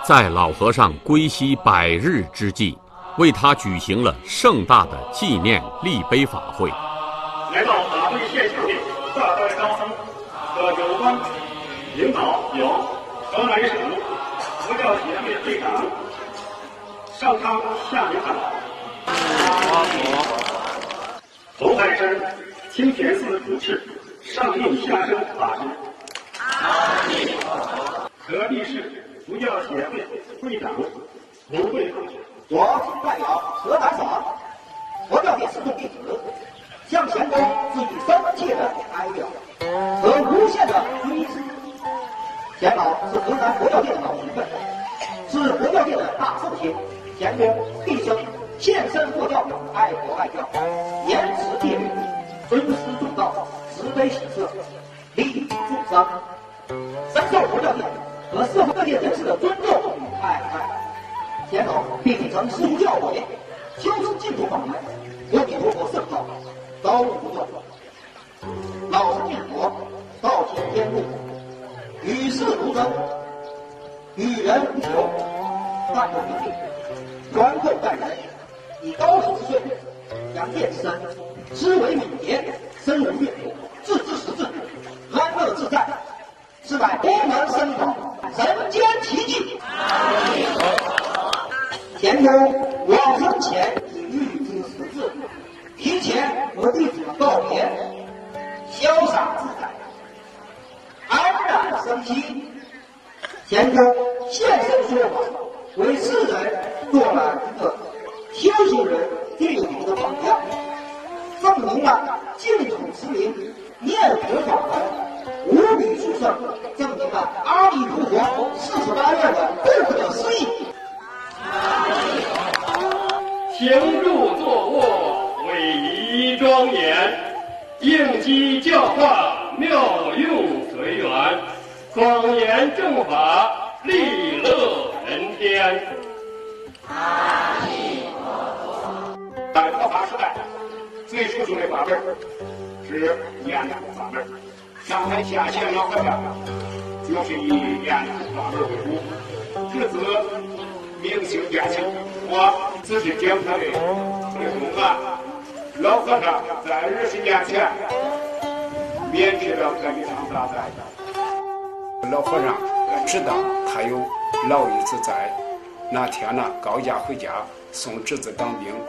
在老和尚归西100日之际，为他举行了盛大的纪念立碑法会。 来到法会现场的大代高僧和有关领导有河南省佛教协会会长上汤下明堂，红海山清田寺主持上印下生法师，河地市佛教协会会长刘贵富， 我代表河南省佛教界始终弟子，向前公致以深切的哀悼和无限的追思。钱老是河南佛教界的老学问，是佛教界的大寿星。钱公毕生献身佛教，爱国爱教，严持戒律，尊师重道，慈悲喜舍，利益众生，深受佛教界和社会各界人士的尊重与爱戴。钱老并曾师出教诲，修持净土法门，阿弥陀佛圣号高无不断，老实念佛，道体天路，与世无争，与人无求，淡泊名利，宽厚待人，以高手之岁，扬剑之身，思维敏捷，深入阅读，置之识字，安乐自在，是乃功能深广，人间奇迹。田公往生前已预知时至，提前和弟子们告别，潇洒自在，安然生息。田公现身说法，为世人做了一个修行人最有名的榜样，证明了净土之名，念佛法门无比殊胜，证明了阿弥陀佛48愿的不可思议。 行住坐卧，威仪庄严，应机教化，妙用随缘，广言正法，利乐人天。阿弥陀佛。在佛法时代，最殊胜的法门是念佛法门。上台下线老和尚就是以念佛法门为主，至此明星变性。我只是讲他的内容啊。老和尚在20年前免去了这一场大灾。 老和尚知道他有老一子在，那天呢，高家回家送侄子当兵。